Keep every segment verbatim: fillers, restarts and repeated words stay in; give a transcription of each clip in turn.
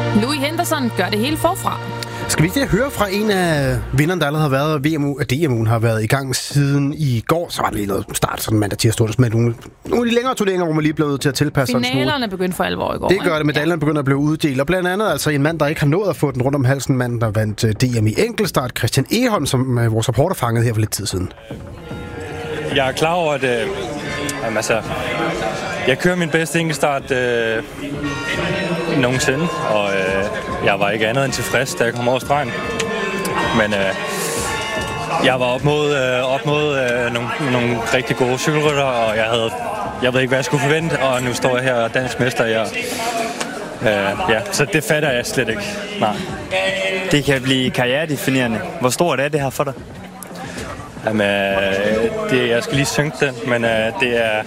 Louis Henderson gør det hele forfra. Skal vi ikke høre fra en af vinderne, der allerede har været, V M U, D M U'en har været i gang siden i går, så var det lige noget start, sådan mandag tirsdag med nogle, nogle af de længere turneringer, hvor man lige er blevet til at tilpasse sig. Finalerne begyndte for alvor i går. Det gør det, medaljerne ja. begynder at blive uddelt, og blandt andet altså en mand, der ikke har nået at få den rundt om halsen, mand, der vandt D M i enkeltstart, Christian Egholm, som vores reporter fangede her for lidt tid siden. Jeg er klar over, at øh, jamen, altså, jeg kører min bedste enkeltstart øh, nogensinde, og øh, jeg var ikke andet end tilfreds, da jeg kom over stregen. Men øh, jeg var op mod, øh, op mod øh, nogle, nogle rigtig gode cykelrytter, og jeg havde, jeg ved ikke, hvad jeg skulle forvente, og nu står jeg her og dansk mester. Jeg, øh, ja, så det fatter jeg slet ikke. Nej. Det kan blive karrieredefinerende. Hvor stort er det her for dig? Jamen, det, jeg skal lige synge den, men uh, det er...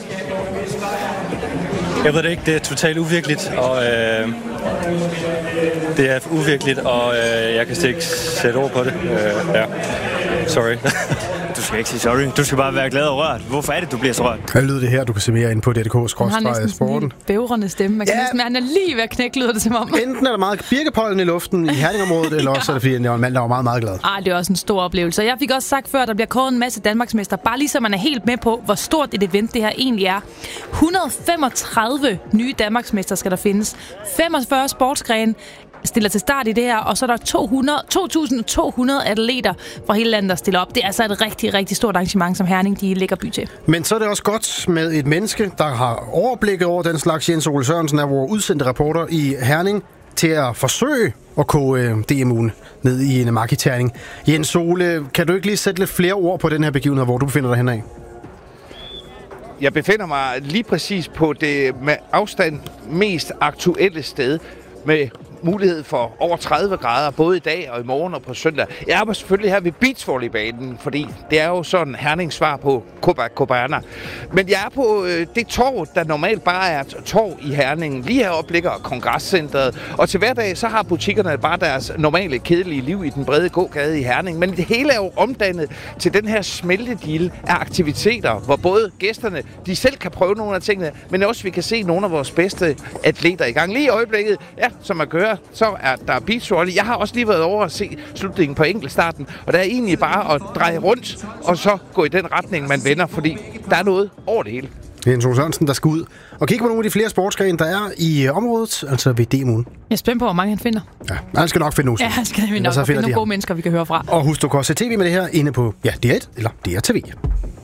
Jeg ved det ikke, det er totalt uvirkeligt, og uh, det er uvirkeligt, og uh, jeg kan slet ikke sætte ord på det. Uh, ja, sorry. Du skal ikke sige sorry. Du skal bare være glad og rørt. Hvorfor er det, du bliver så rørt? Hvad lyder det her? Du kan se mere ind på D D K skråstreg sporten. Han har næsten en bævrende stemme. Man kan ja. næsten, han er lige ved at knække, lyder det som om. Enten er der meget birkepollen i luften i Herningområdet, eller også er det fordi, jeg var en mand, der var meget, meget glad. Ah, det er også en stor oplevelse. Jeg fik også sagt før, at der bliver kåret en masse Danmarksmester. Bare lige så man er helt med på, hvor stort et event det her egentlig er. et hundrede og femogtredive nye Danmarksmester skal der findes. femogfyrre sportsgrene stiller til start i det her, og så er der to hundrede, to tusind to hundrede atleter fra hele landet, der stiller op. Det er altså et rigtig, rigtig stort arrangement, som Herning de lægger by til. Men så er det også godt med et menneske, der har overblikket over den slags. Jens Ole Sørensen er vores udsendte reporter i Herning til at forsøge at koge D M U'en ned i en markiterning. Jens Ole, kan du ikke lige sætte lidt flere ord på den her begivenhed, hvor du befinder dig henad? Jeg befinder mig lige præcis på det med afstand mest aktuelle sted, med mulighed for over tredive grader, både i dag og i morgen og på søndag. Jeg er selvfølgelig her ved beachvolleybanen, fordi det er jo sådan Hernings svar på Copacabana. Men jeg er på øh, det torv, der normalt bare er torv i Herning. Lige heroppe ligger Kongresscentret, og til hverdag så har butikkerne bare deres normale, kedelige liv i den brede gågade i Herning. Men det hele er jo omdannet til den her smeltedil af aktiviteter, hvor både gæsterne, de selv kan prøve nogle af tingene, men også vi kan se nogle af vores bedste atleter i gang. Lige i øjeblikket, ja, som man gør, så er der beachvolley. Jeg har også lige været over at se slutningen på enkeltstarten, og der er egentlig bare at dreje rundt, og så gå i den retning, man vender, fordi der er noget over det hele. Jens Ole Sørensen, der skal ud og kigge på nogle af de flere sportsgrene, der er i området, altså ved D M U'en. Jeg er spændt på, hvor mange han finder. Ja, han skal nok finde nogen. Ja, han skal nok finde nogle gode mennesker, vi kan høre fra. Og husk, du kan også se tv med det her inde på ja, D R et eller D R T V.